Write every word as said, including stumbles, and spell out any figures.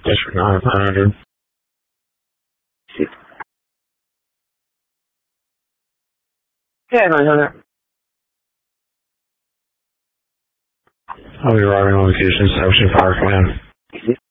District nine, nine hundred. Yeah, nine hundred. I'll be arriving on location, establishing fire command.